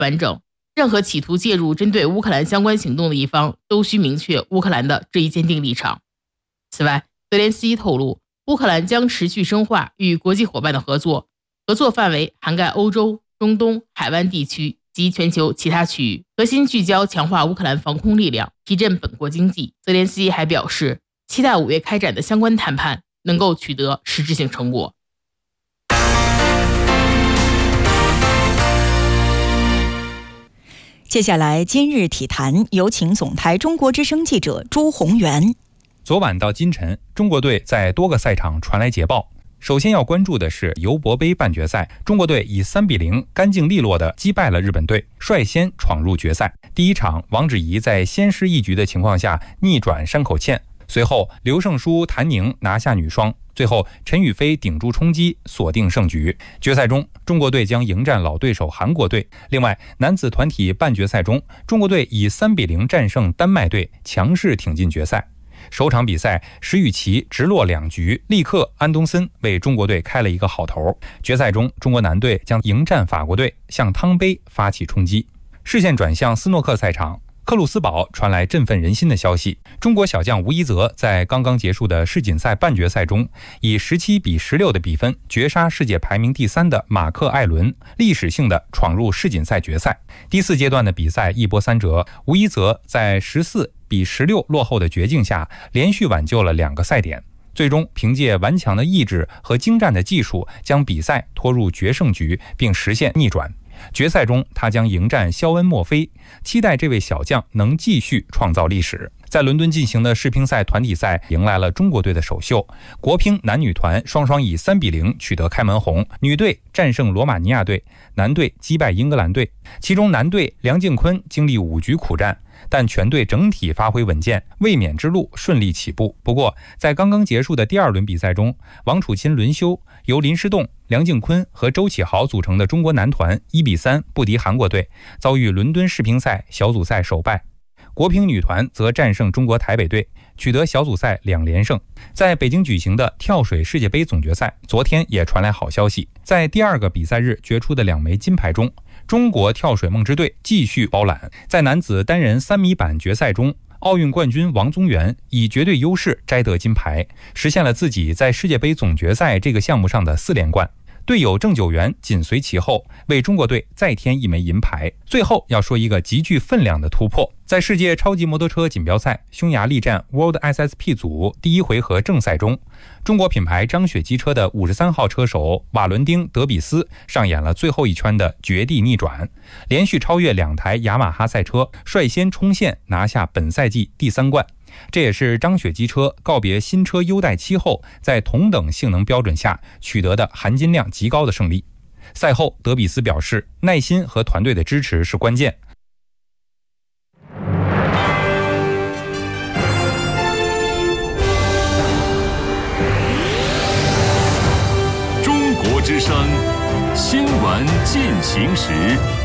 完整。任何企图介入针对乌克兰相关行动的一方，都需明确乌克兰的这一坚定立场。此外，泽连斯基透露，乌克兰将持续深化与国际伙伴的合作，合作范围涵盖欧洲、中东、海湾地区及全球其他区域，核心聚焦强化乌克兰防空力量，提振本国经济。泽连斯基还表示，期待5月开展的相关谈判能够取得实质性成果。 接下来今日体坛，有请总台中国之声记者朱宏元。 昨晚到今晨，中国队在多个赛场传来捷报。首先要关注的是尤伯杯半决赛，中国队以3-0干净利落地击败了日本队，率先闯入决赛。第一场，王芷怡在先失一局的情况下逆转山口茜，随后刘胜书、谭宁拿下女双，最后陈雨菲顶住冲击锁定胜局。决赛中，中国队将迎战老对手韩国队。另外，男子团体半决赛中，中国队以3-0战胜丹麦队，强势挺进决赛。首场比赛，石宇奇直落2局，立刻安东森为中国队开了一个好头。决赛中，中国男队将迎战法国队，向汤杯发起冲击。视线转向斯诺克赛场，克鲁斯堡传来振奋人心的消息，中国小将吴一泽在刚刚结束的世锦赛半决赛中，以17-16的比分绝杀世界排名第3的马克·艾伦，历史性的闯入世锦赛决赛。第4阶段的比赛一波3折，吴一泽在14-16落后的绝境下，连续挽救了2个赛点，最终凭借顽强的意志和精湛的技术，将比赛拖入决胜局，并实现逆转。决赛中，他将迎战肖恩·墨菲，期待这位小将能继续创造历史。在伦敦进行的世乒赛团体赛迎来了中国队的首秀，国乒男女团双双以3-0取得开门红，女队战胜罗马尼亚队，男队击败英格兰队。其中男队梁靖昆经历5局苦战，但全队整体发挥稳健，卫冕之路顺利起步。不过，在刚刚结束的第2轮比赛中，王楚钦轮休，由林诗栋、梁靖昆和周启豪组成的中国男团1-3不敌韩国队，遭遇伦敦世乒赛小组赛首败。国乒女团则战胜中国台北队，取得小组赛2连胜。在北京举行的跳水世界杯总决赛，昨天也传来好消息，在第2个比赛日决出的2枚金牌中，中国跳水梦之队继续包揽。在男子单人3米板决赛中，奥运冠军王宗源以绝对优势摘得金牌，实现了自己在世界杯总决赛这个项目上的4连冠。队友郑九元紧随其后，为中国队再添1枚银牌。最后要说一个极具分量的突破，在世界超级摩托车锦标赛匈牙利站 World SSP 组第1回合正赛中，中国品牌张雪机车的53号车手瓦伦丁·德比斯上演了最后一圈的绝地逆转，连续超越2台雅马哈赛车，率先冲线拿下本赛季第3冠。这也是张雪机车告别新车优待期后，在同等性能标准下取得的含金量极高的胜利。赛后，德比斯表示，耐心和团队的支持是关键。 中国之声新闻进行时。